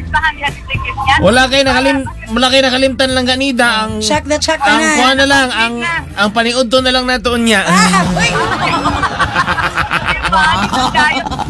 suportahan niya si Tikit niya. Wala kayo nakalimtan lang ganida ang Check na ang na. kuha na lang ang paniudto na lang nato niya. Ah, uy! Diba?